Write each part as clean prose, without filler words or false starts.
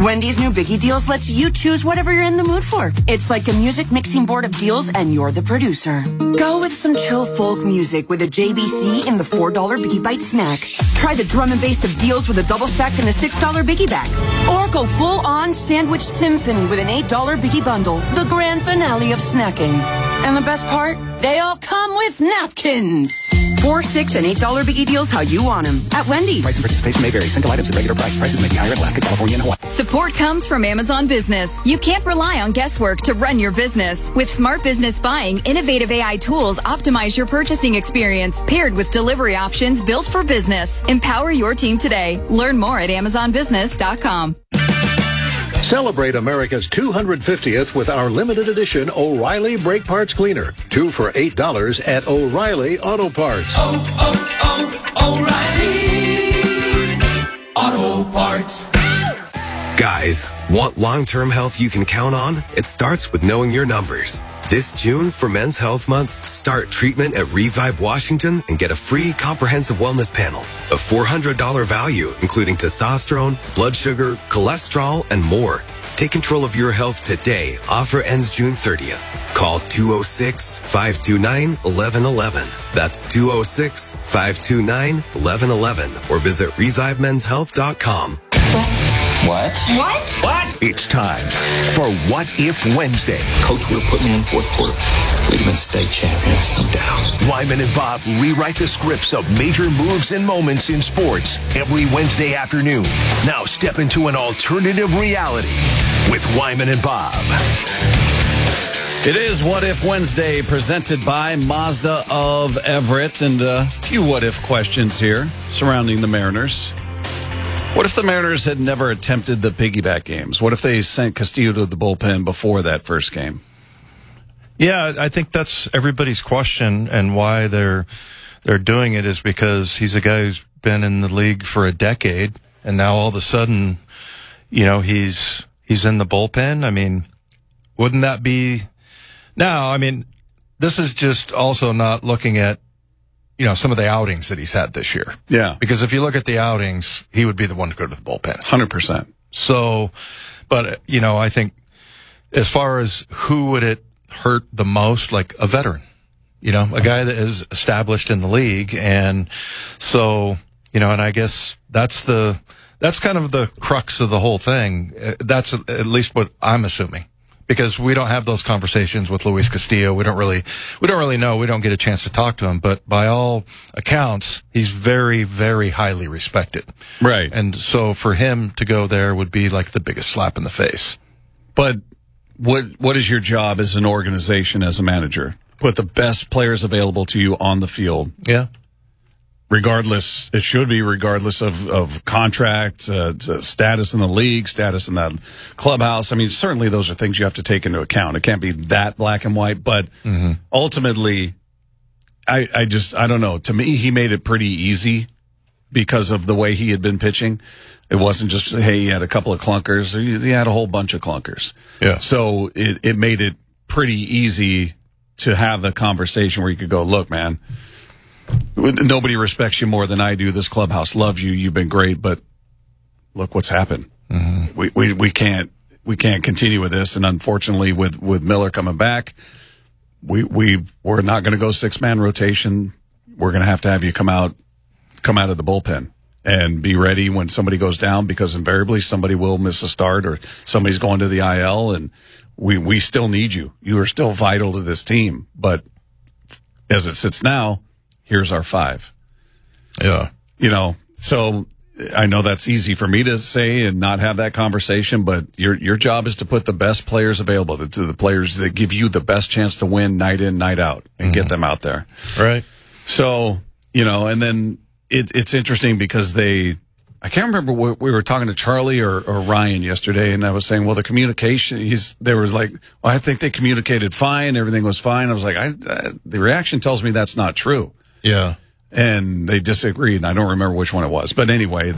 Wendy's new Biggie Deals lets you choose whatever you're in the mood for. It's like a music mixing board of deals, and you're the producer. Go with some chill folk music with a JBC in the $4 Biggie Bite snack. Try the drum and bass of deals with a double stack and a $6 Biggie bag. Or go full-on sandwich symphony with an $8 Biggie bundle. The grand finale of snacking. And the best part? They all come with napkins. $4, $6, and $8 Biggie Deals how you want them. At Wendy's. Price and participation may vary. Single items at regular price. Prices may be higher in Alaska, California, and Hawaii. Support comes from Amazon Business. You can't rely on guesswork to run your business. With smart business buying, innovative AI tools optimize your purchasing experience, paired with delivery options built for business. Empower your team today. Learn more at AmazonBusiness.com. Celebrate America's 250th with our limited edition O'Reilly Brake Parts Cleaner. 2 for $8 at O'Reilly Auto Parts. O'Reilly Auto Parts. Guys, want long-term health you can count on? It starts with knowing your numbers. This June, for Men's Health Month, start treatment at Revive Washington and get a free comprehensive wellness panel. A $400 value, including testosterone, blood sugar, cholesterol, and more. Take control of your health today. Offer ends June 30th. Call 206-529-1111. That's 206-529-1111. Or visit ReviveMen'sHealth.com. What? It's time for What If Wednesday. Coach would have put me in fourth quarter. We'd have been state champions, no doubt. Wyman and Bob rewrite the scripts of major moves and moments in sports every Wednesday afternoon. Now step into an alternative reality with Wyman and Bob. It is What If Wednesday, presented by Mazda of Everett, and a few what if questions here surrounding the Mariners. What if the Mariners had never attempted the piggyback games? What if they sent Castillo to the bullpen before that first game? Yeah, I think that's everybody's question, and why they're doing it is because he's a guy who's been in the league for a decade, and now all of a sudden, you know, he's in the bullpen. I mean, wouldn't that be... Now, I mean, this is just also not looking at, you know, some of the outings that he's had this year. Yeah. Because if you look at the outings, he would be the one to go to the bullpen. 100%. So, but, you know, I think as far as who would it hurt the most, like a veteran, you know, a guy that is established in the league. And so, you know, and I guess that's kind of the crux of the whole thing. That's at least what I'm assuming. Because we don't have those conversations with Luis Castillo. We don't really know. We don't get a chance to talk to him. But by all accounts, he's very, very highly respected. Right. And so for him to go there would be like the biggest slap in the face. But what is your job as an organization, as a manager? Put the best players available to you on the field. Yeah. Regardless, it should be regardless of contract, status in the league, status in that clubhouse. I mean, certainly those are things you have to take into account. It can't be that black and white, but ultimately, I don't know. To me, he made it pretty easy because of the way he had been pitching. It wasn't just, hey, he had a couple of clunkers. He had a whole bunch of clunkers. Yeah. So it made it pretty easy to have the conversation where you could go, look, man, nobody respects you more than I do. This clubhouse loves you. You've been great, but look what's happened. We can't continue with this. And unfortunately, with Miller coming back, we're not going to go 6-man rotation. We're going to have you come out of the bullpen and be ready when somebody goes down, because invariably somebody will miss a start or somebody's going to the IL, and we still need you. You are still vital to this team. But as it sits now, here's our 5. Yeah. You know, so I know that's easy for me to say and not have that conversation, but your job is to put the best players available, to the players that give you the best chance to win night in, night out, and get them out there. Right. So, you know, and then it's interesting because I can't remember what we were talking to Charlie or Ryan yesterday, and I was saying, well, the communication, they were like, well, I think they communicated fine. Everything was fine. I was like, the reaction tells me that's not true. Yeah. And they disagreed, and I don't remember which one it was. But anyway,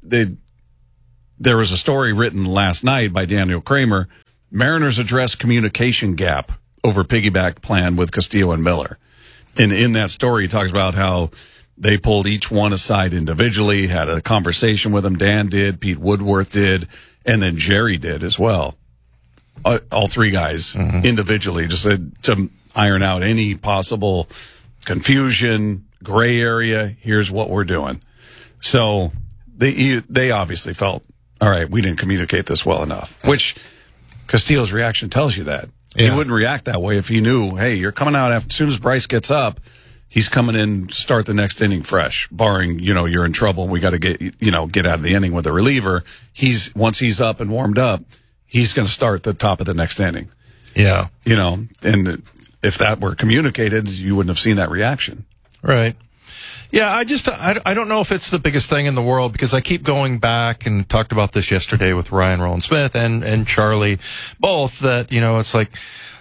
there was a story written last night by Daniel Kramer. Mariners address communication gap over piggyback plan with Castillo and Miller. And in that story, he talks about how they pulled each one aside individually, had a conversation with them. Dan did, Pete Woodworth did, and then Jerry did as well. All three guys individually, just to iron out any possible confusion, gray area. Here's what we're doing. So they obviously felt, all right, we didn't communicate this well enough, which Castillo's reaction tells you that. Yeah. He wouldn't react that way if he knew, hey, you're coming out as soon as Bryce gets up, he's coming in, start the next inning fresh, barring, you're in trouble and we got to get out of the inning with a reliever. Once he's up and warmed up, he's going to start the top of the next inning. Yeah. And if that were communicated, you wouldn't have seen that reaction. Right. Yeah, I don't know if it's the biggest thing in the world, because I keep going back and talked about this yesterday with Ryan Rowland-Smith and Charlie, both, that, it's like,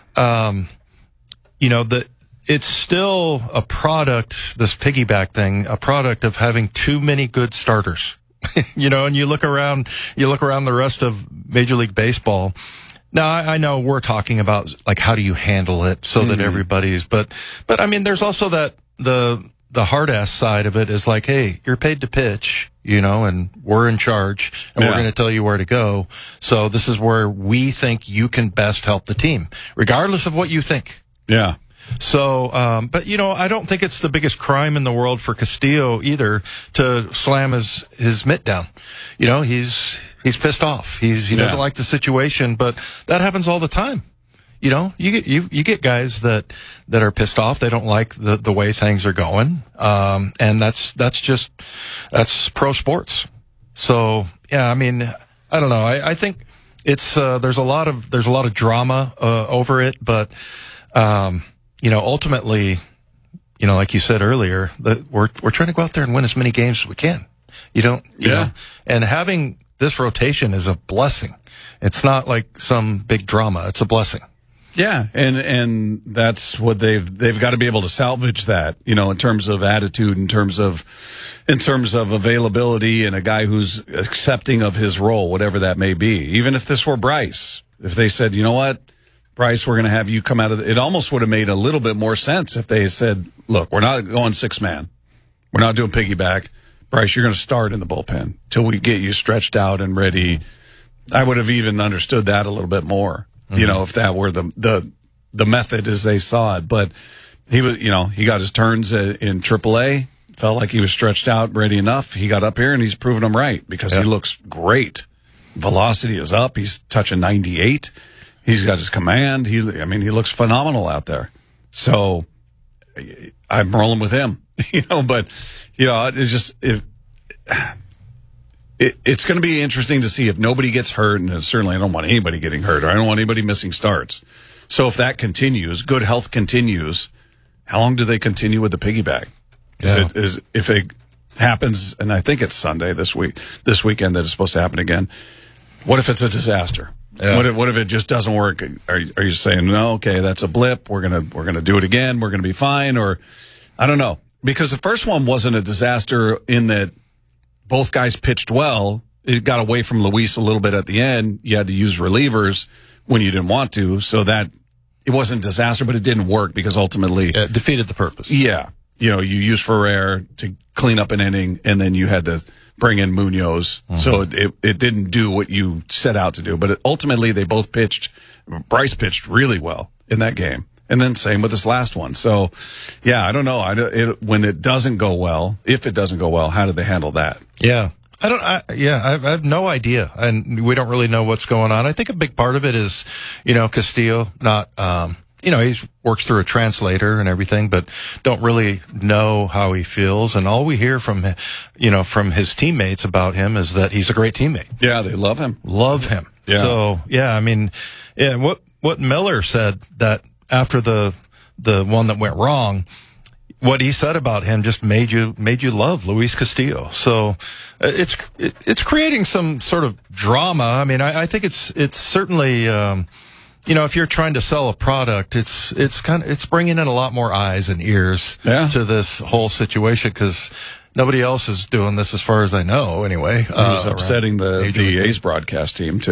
that it's still a product, this piggyback thing, a product of having too many good starters. And you look around the rest of Major League Baseball. Now, I know we're talking about, like, how do you handle it so that everybody's, but I mean, there's also that, the hard-ass side of it is like, hey, you're paid to pitch, and we're in charge, and we're going to tell you where to go. So this is where we think you can best help the team, regardless of what you think. Yeah. So, but I don't think it's the biggest crime in the world for Castillo either to slam his mitt down. He's pissed off. He doesn't like the situation, but that happens all the time. You get guys that are pissed off. They don't like the way things are going. And that's pro sports. So, yeah, I mean, I don't know. I think it's, there's a lot of drama, over it, but, ultimately, like you said earlier, that we're trying to go out there and win as many games as we can. You know, and having this rotation is a blessing. It's not like some big drama. It's a blessing. Yeah, and that's what they've got to be able to salvage that, in terms of attitude, in terms of availability, and a guy who's accepting of his role, whatever that may be. Even if this were Bryce, if they said, you know what, Bryce, we're going to have you come out of it almost would have made a little bit more sense if they said, look, we're not going 6-man. We're not doing piggyback. Bryce, you're going to start in the bullpen till we get you stretched out and ready. I would have even understood that a little bit more. If that were the method as they saw it. But he was, he got his turns in AAA, felt like he was stretched out, ready enough. He got up here and he's proven them right, because he looks great. Velocity is up. He's touching 98. He's got his command. He looks phenomenal out there. So I'm rolling with him, but, it's just, it's going to be interesting to see if nobody gets hurt, and certainly I don't want anybody getting hurt, or I don't want anybody missing starts. So if that continues, good health continues, how long do they continue with the piggyback? If it happens, and I think it's Sunday this weekend that it's supposed to happen again, what if it's a disaster? Yeah. What if it just doesn't work? Are you saying, no, okay, that's a blip, we're gonna do it again, we're gonna be fine? Or I don't know, because the first one wasn't a disaster in that both guys pitched well. It got away from Luis a little bit at the end. You had to use relievers when you didn't want to, so that it wasn't a disaster, but it didn't work because ultimately it defeated the purpose. Yeah. You used Ferrer to clean up an inning, and then you had to bring in Munoz. Mm-hmm. So it didn't do what you set out to do, but ultimately they both pitched. Bryce pitched really well in that game. And then same with this last one. So, yeah, I don't know. When it doesn't go well, if it doesn't go well, how do they handle that? Yeah. I have no idea. And we don't really know what's going on. I think a big part of it is, Castillo not, he works through a translator and everything, but don't really know how he feels. And all we hear from his teammates about him is that he's a great teammate. Yeah, they love him. Yeah. So, what Miller said that after the one that went wrong, what he said about him just made you love Luis Castillo. So it's creating some sort of drama. I mean, I think it's certainly, if you're trying to sell a product, it's bringing in a lot more eyes and ears to this whole situation, because nobody else is doing this as far as I know anyway. It was upsetting the A's broadcast team too.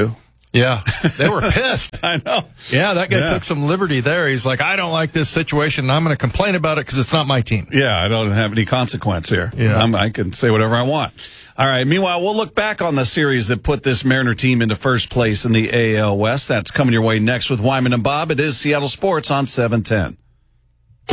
Yeah, they were pissed. I know. Yeah, that guy took some liberty there. He's like, I don't like this situation, and I'm going to complain about it because it's not my team. Yeah, I don't have any consequence here. Yeah. I can say whatever I want. All right, meanwhile, we'll look back on the series that put this Mariner team into first place in the AL West. That's coming your way next with Wyman and Bob. It is Seattle Sports on 710.